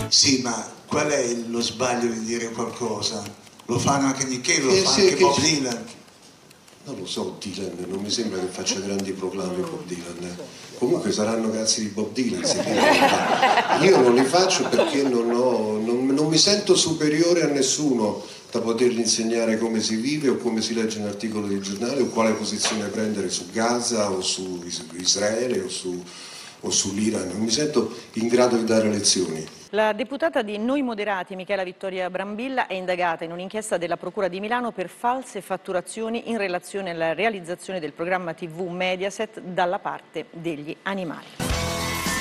Sì, ma qual è lo sbaglio di dire qualcosa? Lo fanno anche Nick Cave, lo fa anche Bob Dylan. Non lo so, Dylan, non mi sembra che faccia grandi proclami Bob Dylan. Comunque saranno cazzi di Bob Dylan, io non li faccio perché non mi sento superiore a nessuno da potergli insegnare come si vive o come si legge un articolo di giornale o quale posizione prendere su Gaza o su Israele o sull'Iran. Non mi sento in grado di dare lezioni. La deputata di Noi Moderati, Michela Vittoria Brambilla, è indagata in un'inchiesta della Procura di Milano per false fatturazioni in relazione alla realizzazione del programma TV Mediaset dalla parte degli animali.